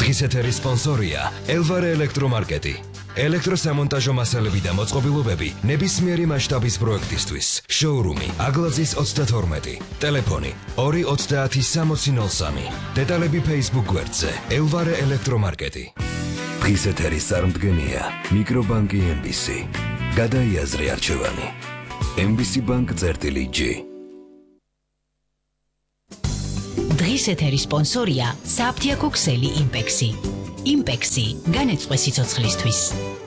დღის ეთერის სპონსორია ელვარე ელექტრომარკეტი. ელექტროსამონტაჟო მასალები და მოწყობილობები ნებისმიერი მასშტაბის პროექტისთვის. შოურუმი აგლაძის 32. ტელეფონი 2306003. დეტალები Facebook გვერდზე ელვარე ელექტრომარკეტი. დღის ეთერის წარმდგენია მიკრობანკი MBC. გადაიაზრე არჩევანი. MBC Bank წერტილი-G. დღის ეთერის სპონსორია საფთიაქო ქსელი იმპექსი. იმპექსი განეწყვე სიცოცხლისთვის.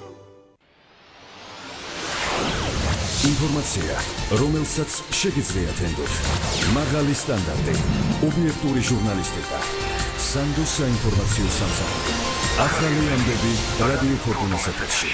ინფორმაცია, რომელსაც შეგიძლიათ თენდოთ. მაღალი სტანდარტი, ობიექტური ჟურნალისტიკა. სანდოს საინფორმაციო სამსახური. ახალი ამბები რადიო ფორტუნას ეთერში.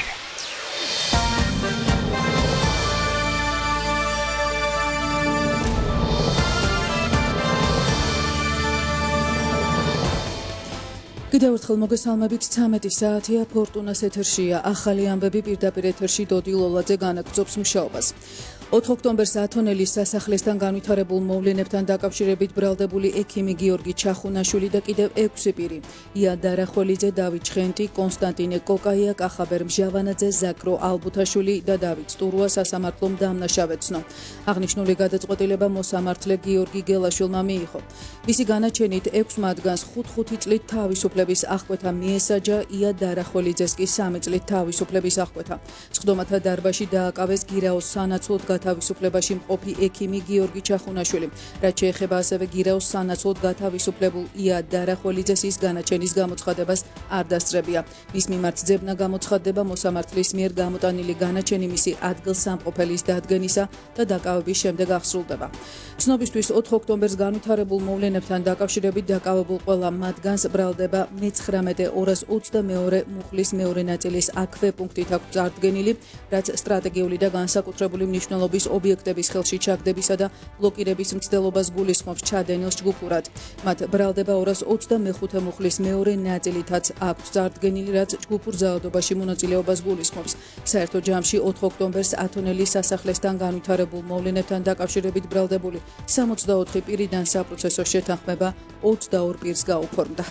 კიდევ ერთხელ მოგესალმებით 13 საათია ფორტუნას ეთერშია ახალი ამბები პირდაპირ ეთერში დოდი ლოლაძე განაგრძობს მუშაობას 4 ოქტომბერს ათონელის სასახლესთან განვითარებულ მოვლენებთან დაკავშირებით ბრალდებული ექიმი გიორგი ჩახუნაშვილი და კიდევ 6 პირი ია დარახველიძე, დავით ჩხენტი, კონსტანტინე კოკაია, კახაბერ მჟავანაძე, ზაკრო ალბუთაშვილი და დავით სტურუა სასამართლომ დამნაშავეცნო. აღნიშნული გადაწყვეტილება მოსამართლე გიორგი გელაშვილმა მიიღო. მისი განაჩენით 6 მათგანს 5 წლით თავისუფლების აღკვეთა მიესაჯა, ია დარახველიძეს კი 3 წლით თავისუფლების აღკვეთა. სხდომათა დარბაზში დააკავეს გირაოს სანაცვლოდ გათავისუფლებაში მყოფი ექიმი გიორგი ჩახუნაშვილი. რაც შეეხება ასევე გირაოს სანაცვლოდ გათავისუფლებულ ია დარახველიძეს, ის განაჩენის გამოცხადებას არ დასწრებია. მის მიმართ ძებნა გამოცხადდება მოსამართლის მიერ გამოტანილი განაჩენი მისი ადგილსამყოფელის დადგენისა და დაკავების შემდეგ აღსრულდება. ცნობისთვის 4 ოქტომბერს განვითარებულ მოვლენებთან დაკავშირებით დაკავებულ ყველა მათგანს ბრალდება მე-19-222 მუხლის მეორე ნაწილის აქვე პუნქტით აქვს წარდგენილი, რაც სტრატეგიული და განსაკუთრებული მნიშვნელობის ობიექტების ხელში ჩაგდებისა და ბლოკირების მცდელობას გულისხმობს ჩადენილს ჯგუფურად. მათ ბრალდება 225 მუხლის მეორე ნაწილითაც აქვს წარდგენილი, რაც ჯგუფურ ძალადობაში მონაწილეობას გულისხმობს. საერთო ჯამში 4 ოქტომბერს ათონელის სასახლესთან განვითარებულ მოვლენებთან დაკავშირებით ბრალდებული 64 პირიდან საპროცესო შეთანხმება 22 პირს გაუფორმდა.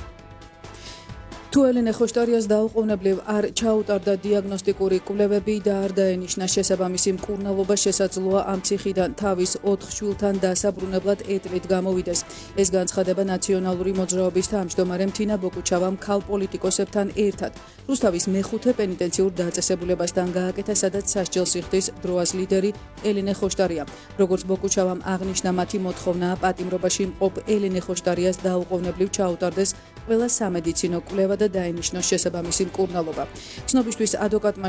თუ ელენე ხოშტარიას დაუყოვნებლივ არ ჩაუტარდა დიაგნოსტიკური კვლევები და არ დაენიშნა შესაბამისი მკურნალობა, შესაძლოა ამ ციხიდან თავის 4 შვილთან დასაბრუნებლად ეტლით გამოვიდეს. ეს განცხადება ნაციონალური მოძრაობის თავმჯდომარე მთინა ბოკუჩავამ ქალ პოლიტიკოსებთან ერთად რუსთავის მეხუთე პენიტენციურ დაწესებულებასთან გააკეთა, სადაც სასჯელს იხდის დროას ლიდერი ელენე ხოშტარია. როგორც ბოკუჩავამ აღნიშნა, მათი მოთხოვნაა პატიმრობაში მყოფ ელენე ხოშტარიას დაუყოვნებლივ ჩაუტარდეს ყველა სამედიცინო კვლევა და დაენიშნოს შესაბამისი მკურნალობა. ცნობისთვის ადვოკატმა